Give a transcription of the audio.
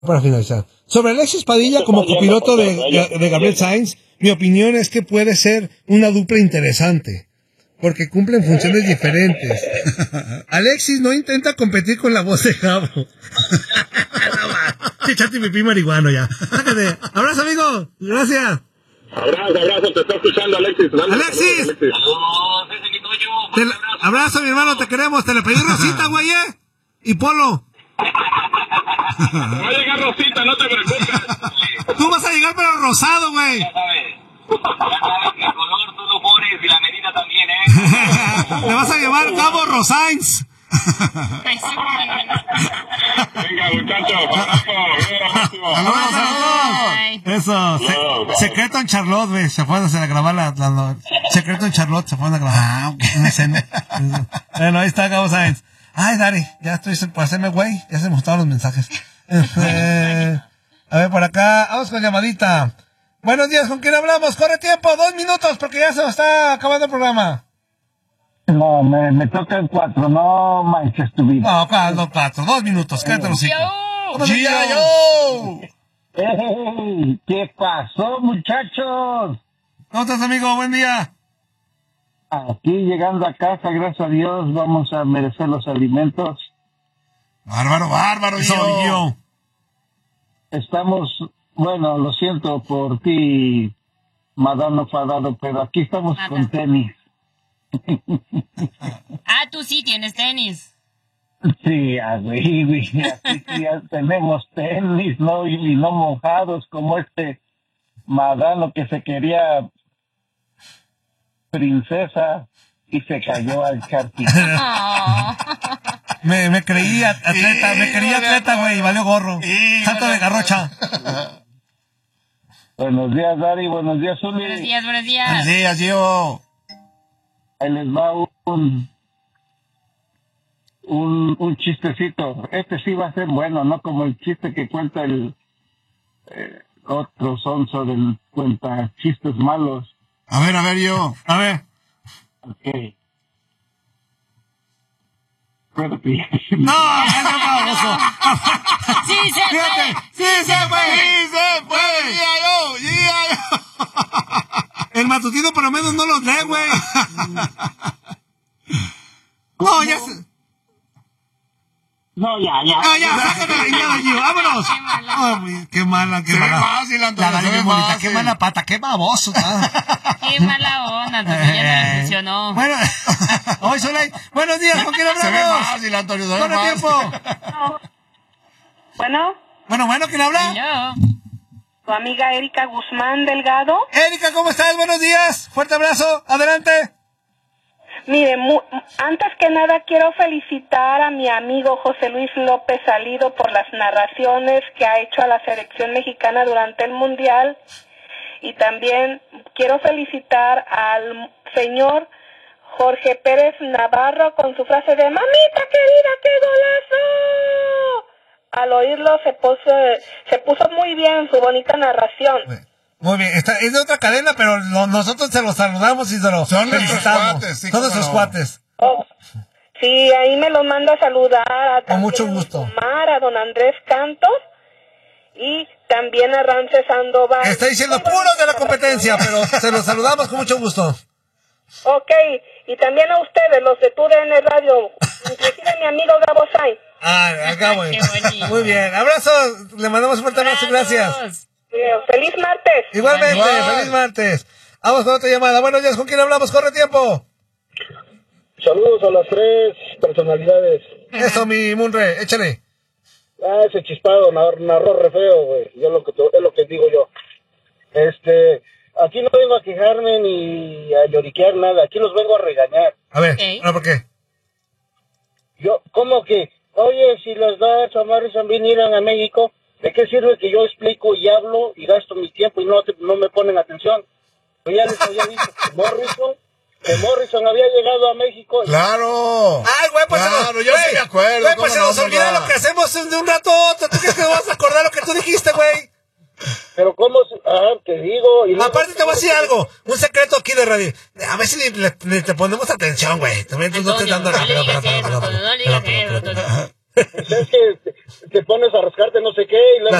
para finalizar. Sobre Alexis Padilla como copiloto de Gabriel Sainz, mi opinión es que puede ser una dupla interesante, porque cumplen funciones diferentes. Alexis no intenta competir con la voz de Gabro. Echate pipí marihuano ya. Sácate. Abrazo, amigo. Gracias. Abrazo, te está escuchando Alexis. Alexis. Abrazo, mi hermano, te queremos. Te le pedí Rosita, güey, y Polo. Va a llegar Rosita, no te preocupes. Tú vas a llegar pero rosado, güey. Ya sabes, el color tú lo pones y la medida también, Le vas a llevar Cabo Rosains. Venga, muchachos, Saludos. Eso. Secreto en Charlotte, güey. Se fueron a grabar Secreto en Charlotte, se fueron a grabar. Una escena. Bueno, ahí está Cabo Sainz. Ay, Dari, ya estoy por hacerme güey. Ya se me gustaron los mensajes. A ver, por acá. Vamos con llamadita. Buenos días, ¿con quién hablamos? Corre tiempo, 2 minutos, porque ya se nos está acabando el programa. No, me toca el 4, no manches tu vida. No, 4, 2 minutos, quédate los hijos. ¡Yo! ¡Ey! ¿Qué pasó, muchachos? ¿Cómo estás, amigo? Buen día. Aquí llegando a casa, gracias a Dios, vamos a merecer los alimentos. Bárbaro, yo. Estamos, bueno, lo siento por ti, Madano Fadado, pero aquí estamos con tenis. Tú sí tienes tenis. Sí, güey, aquí sí ya tenemos tenis, ¿no? Y no mojados como este Madano que se quería princesa y se cayó al charqui. Me creí atleta, güey, y valió gorro. Salto de garrocha. Buenos días, Dari, buenos días, Zuli. Buenos días. Buenos días, Gio. Ahí les va un chistecito. Este sí va a ser bueno, no como el chiste que cuenta el otro sonso del cuenta chistes malos. A ver, yo. A ver. Ok. No, es famoso. Sí se puede. Sí se puede. Yo. El matutino por lo menos no los lee, güey. No, ya se... No, ya. Sácate la idea, Gio, vámonos. Qué mala. Fácil, Antonio, la Dani bonita, qué mala pata, qué baboso. Qué mala onda, Antonio, ya no funcionó. Bueno, hoy Soleil, buenos días, ¿con quién hablamos? Se ve fácil, Antonio, se ve ¿Cuánto fácil. tiempo? Bueno, ¿quién habla? Yo. Tu amiga Erika Guzmán Delgado. Erika, ¿cómo estás? Buenos días, fuerte abrazo, adelante. Mire, antes que nada quiero felicitar a mi amigo José Luis López Salido por las narraciones que ha hecho a la selección mexicana durante el Mundial. Y también quiero felicitar al señor Jorge Pérez Navarro con su frase de "Mamita querida, qué golazo". Al oírlo se puso muy bien su bonita narración. Muy bien, es de otra cadena, pero nosotros se los saludamos y se los felicitamos. Son nuestros cuates. Oh, sí, ahí me lo manda a saludar. Con mucho gusto. A Omar, a don Andrés Cantos y también a Ramses Sandoval. Está diciendo puros de la competencia, pero se los saludamos con mucho gusto. Ok, y también a ustedes, los de TUDN Radio, inclusive mi amigo Gabo Sainz. Gabo. Muy bien, abrazo, le mandamos un fuerte abrazo, gracias. Feliz martes. Igualmente, feliz martes. Vamos con otra llamada. Buenos días, ¿con quién hablamos? Corre tiempo. Saludos a las 3 personalidades. Eso, mi Munre, échale. Ese chispado narró re feo, güey. Es lo que digo yo. Aquí no vengo a quejarme ni a lloriquear nada. Aquí los vengo a regañar. A ver, ¿por qué? ¿Cómo que? Oye, si los dos a Morrison vinieron a México, ¿de qué sirve que yo explico y hablo y gasto mi tiempo y no me ponen atención? Yo ya les había dicho que Morrison había llegado a México. ¡Claro! ¡Ay, güey, pues! Claro, yo sí me acuerdo. Güey, pues se nos olvida lo que hacemos de un rato a otro. ¿Tú crees que no vas a acordar lo que tú dijiste, güey? Pero ¿cómo? Te digo... Y aparte te voy a decir algo, un secreto aquí de radio. A ver si le te ponemos atención, güey. También tú no te dando... Pues es que te pones a rascarte no sé qué y luego